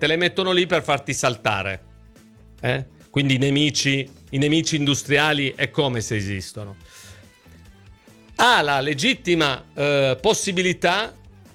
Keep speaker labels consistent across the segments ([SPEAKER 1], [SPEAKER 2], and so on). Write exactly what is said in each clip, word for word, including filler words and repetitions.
[SPEAKER 1] te le mettono lì per farti saltare. Eh? Quindi i nemici, i nemici industriali è come se esistono. Ha la legittima eh, possibilità,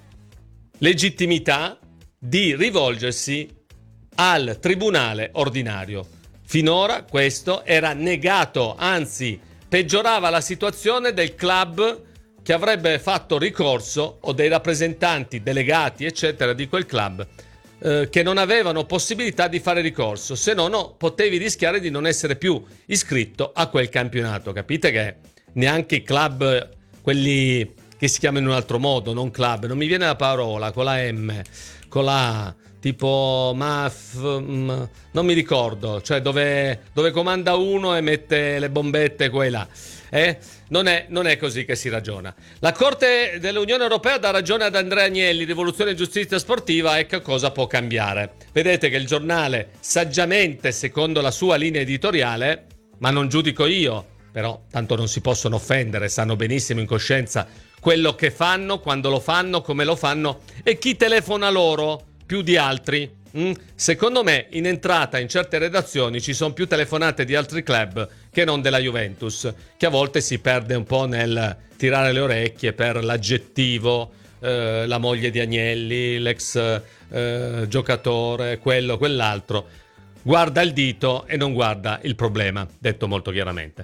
[SPEAKER 1] legittimità di rivolgersi al tribunale ordinario. Finora questo era negato, anzi peggiorava la situazione del club che avrebbe fatto ricorso o dei rappresentanti, delegati, eccetera, di quel club eh, che non avevano possibilità di fare ricorso, se no, no, potevi rischiare di non essere più iscritto a quel campionato. Capite che neanche i club, quelli che si chiamano in un altro modo, non club, non mi viene la parola, con la M, con la A, tipo Maf, m, non mi ricordo, cioè dove, dove comanda uno e mette le bombette qua e là. Eh? Non è, non è così che si ragiona. La Corte dell'Unione Europea dà ragione ad Andrea Agnelli, rivoluzione e giustizia sportiva, ecco cosa può cambiare. Vedete che il giornale saggiamente, secondo la sua linea editoriale, ma non giudico io, però tanto non si possono offendere, sanno benissimo in coscienza quello che fanno, quando lo fanno, come lo fanno e chi telefona loro più di altri. Mm? Secondo me in entrata in certe redazioni ci sono più telefonate di altri club che non della Juventus, che a volte si perde un po' nel tirare le orecchie per l'aggettivo, eh, la moglie di Agnelli, l'ex eh, giocatore, quello, quell'altro. Guarda il dito e non guarda il problema, detto molto chiaramente.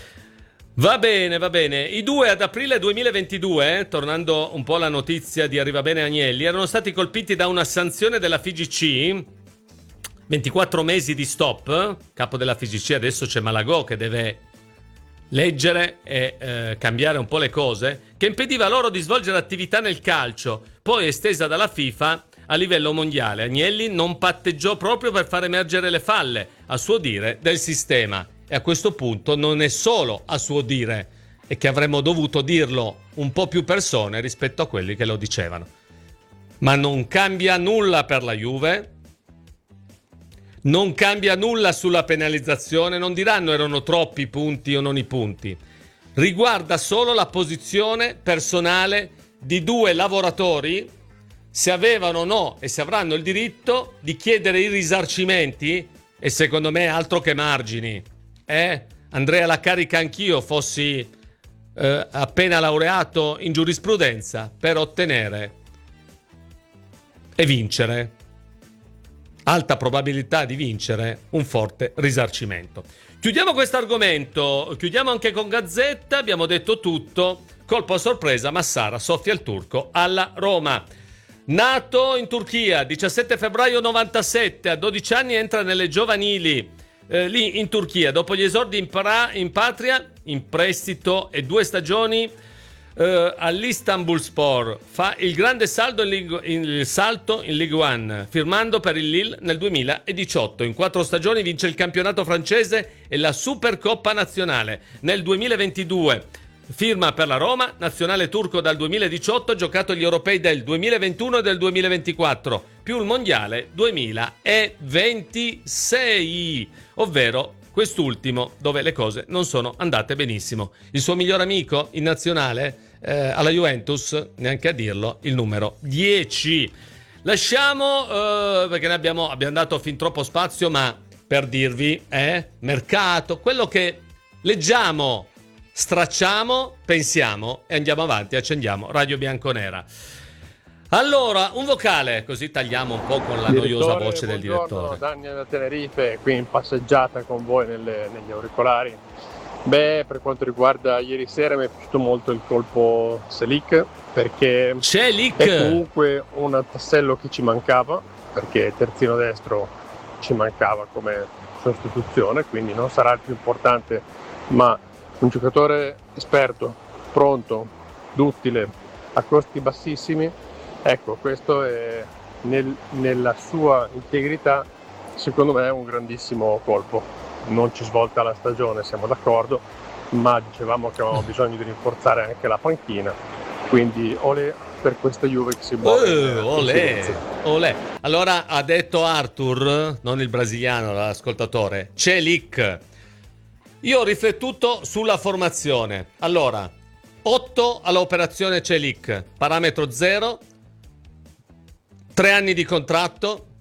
[SPEAKER 1] Va bene, va bene. I due ad aprile duemilaventidue, eh, tornando un po' alla notizia di Arrivabene Agnelli, erano stati colpiti da una sanzione della F I G C, ventiquattro mesi di stop. Capo della F I G C adesso c'è Malagò che deve leggere e eh, cambiare un po' le cose, che impediva loro di svolgere attività nel calcio, poi estesa dalla FIFA a livello mondiale. Agnelli non patteggiò proprio per far emergere le falle, a suo dire, del sistema. E a questo punto non è solo a suo dire, è che avremmo dovuto dirlo un po' più persone rispetto a quelli che lo dicevano. Ma non cambia nulla per la Juve, non cambia nulla sulla penalizzazione, non diranno erano troppi i punti o non i punti. Riguarda solo la posizione personale di due lavoratori, se avevano o no e se avranno il diritto di chiedere i risarcimenti, e secondo me altro che margini. Eh? Andrei alla carica anch'io, fossi eh, appena laureato in giurisprudenza, per ottenere e vincere, alta probabilità di vincere, un forte risarcimento. Chiudiamo questo argomento, chiudiamo anche con Gazzetta, abbiamo detto tutto. Colpo a sorpresa, Massara soffia il turco alla Roma. Nato in Turchia, diciassette febbraio novantasette, a dodici anni entra nelle giovanili Eh, lì in Turchia, dopo gli esordi in, para- in patria, in prestito e due stagioni eh, all'Istanbulspor, fa il grande saldo in Ligue, in, il salto in Ligue uno, firmando per il Lille nel duemiladiciotto. In quattro stagioni vince il campionato francese e la Supercoppa nazionale. Nel duemilaventidue firma per la Roma, nazionale turco dal duemiladiciotto, ha giocato gli europei del duemilaventuno e del duemilaventiquattro, più il mondiale duemilaventisei, ovvero quest'ultimo dove le cose non sono andate benissimo. Il suo miglior amico in nazionale eh, alla Juventus, neanche a dirlo, il numero dieci. Lasciamo, eh, perché ne abbiamo, abbiamo dato fin troppo spazio, ma per dirvi, eh, mercato, quello che leggiamo, stracciamo, pensiamo e andiamo avanti, accendiamo Radio Bianconera. Allora, un vocale, così tagliamo un po' con la
[SPEAKER 2] Direttore,
[SPEAKER 1] noiosa voce del
[SPEAKER 2] buongiorno,
[SPEAKER 1] direttore.
[SPEAKER 2] Daniel da Tenerife, qui in passeggiata con voi nelle, negli auricolari. Beh, per quanto riguarda ieri sera mi è piaciuto molto il colpo Selic, perché
[SPEAKER 1] Selic
[SPEAKER 2] è comunque un tassello che ci mancava, perché terzino destro ci mancava come sostituzione, quindi non sarà il più importante, ma un giocatore esperto, pronto, duttile, a costi bassissimi. Ecco, questo è nel, nella sua integrità, secondo me è un grandissimo colpo. Non ci svolta la stagione, siamo d'accordo, ma dicevamo che avevamo bisogno di rinforzare anche la panchina, quindi olè per questa Juve che si muove.
[SPEAKER 1] Uh, olè, olè. Allora ha detto Arthur, non il brasiliano, l'ascoltatore, Celik. Io ho riflettuto sulla formazione. Allora, otto all'operazione Celik, parametro zero, tre anni di contratto,